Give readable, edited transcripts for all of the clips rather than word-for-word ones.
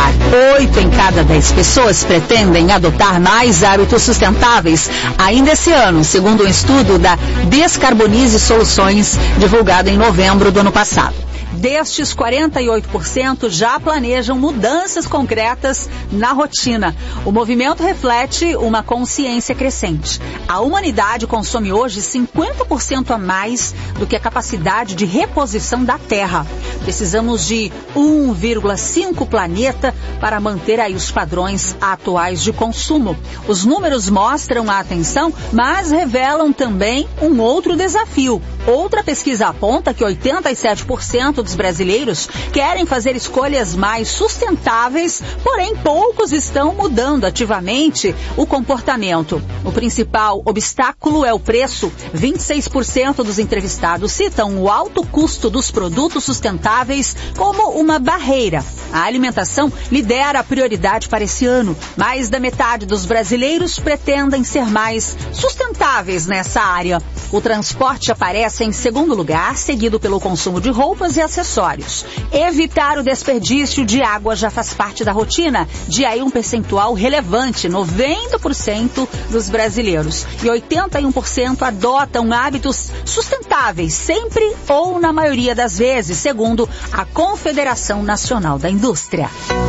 alimentar. 8 em cada 10 pessoas pretendem adotar mais hábitos sustentáveis ainda esse ano, segundo um estudo da Descarbonize Soluções, divulgado em novembro do ano passado. Destes, 48% já planejam mudanças concretas na rotina. O movimento reflete uma consciência crescente. A humanidade consome hoje 50% a mais do que a capacidade de reposição da Terra. Precisamos de 1,5 planeta para manter aí os padrões atuais de consumo. Os números mostram a atenção, mas revelam também um outro desafio. Outra pesquisa aponta que 87% dos brasileiros querem fazer escolhas mais sustentáveis, porém poucos estão mudando ativamente o comportamento. O principal obstáculo é o preço. 26% dos entrevistados citam o alto custo dos produtos sustentáveis como uma barreira. A alimentação lidera a prioridade para esse ano. Mais da metade dos brasileiros pretendem ser mais sustentáveis nessa área. O transporte aparece em segundo lugar, seguido pelo consumo de roupas e acessórios. Evitar o desperdício de água já faz parte da rotina de aí um percentual relevante, 90% dos brasileiros. E 81% adotam hábitos sustentáveis, sempre ou na maioria das vezes, segundo a Confederação Nacional da Indústria.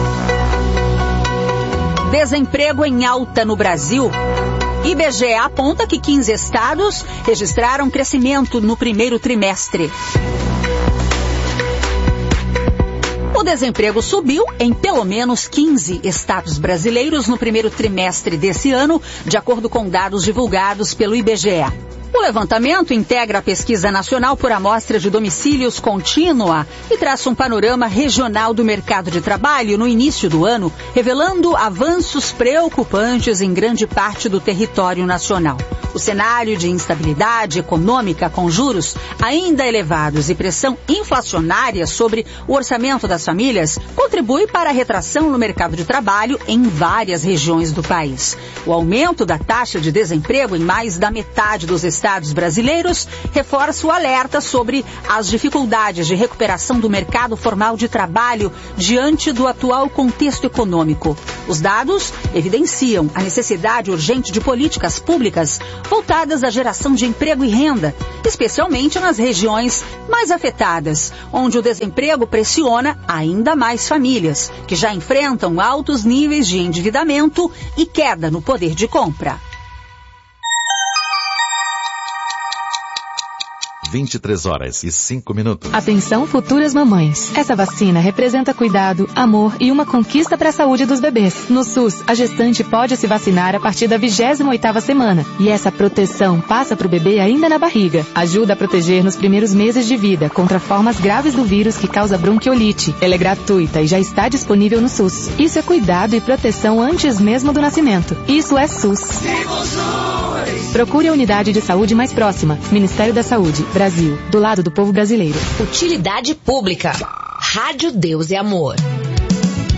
Desemprego em alta no Brasil. IBGE aponta que 15 estados registraram crescimento no primeiro trimestre. O desemprego subiu em pelo menos 15 estados brasileiros no primeiro trimestre desse ano, de acordo com dados divulgados pelo IBGE. O levantamento integra a pesquisa nacional por amostra de domicílios contínua e traça um panorama regional do mercado de trabalho no início do ano, revelando avanços preocupantes em grande parte do território nacional. O cenário de instabilidade econômica com juros ainda elevados e pressão inflacionária sobre o orçamento das famílias contribui para a retração no mercado de trabalho em várias regiões do país. O aumento da taxa de desemprego em mais da metade dos estados brasileiros reforça o alerta sobre as dificuldades de recuperação do mercado formal de trabalho diante do atual contexto econômico. Os dados evidenciam a necessidade urgente de políticas públicas voltadas à geração de emprego e renda, especialmente nas regiões mais afetadas, onde o desemprego pressiona ainda mais famílias, que já enfrentam altos níveis de endividamento e queda no poder de compra. 23h05. Atenção, futuras mamães. Essa vacina representa cuidado, amor e uma conquista para a saúde dos bebês. No SUS, a gestante pode se vacinar a partir da 28ª semana. E essa proteção passa para o bebê ainda na barriga. Ajuda a proteger nos primeiros meses de vida contra formas graves do vírus que causa bronquiolite. Ela é gratuita e já está disponível no SUS. Isso é cuidado e proteção antes mesmo do nascimento. Isso é SUS. Procure a unidade de saúde mais próxima. Ministério da Saúde, Brasil, do lado do povo brasileiro. Utilidade pública. Rádio Deus e Amor.